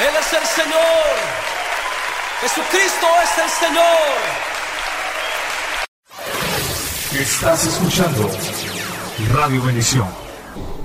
Él es el Señor. Jesucristo es el Señor. Estás escuchando Radio Bendición.